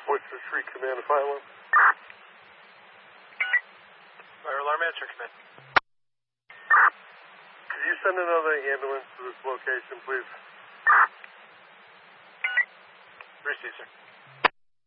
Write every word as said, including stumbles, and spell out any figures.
Oyster Street Command, fire alarm. Fire alarm answer, command. Could you send another ambulance to this location, please? Receive, sir.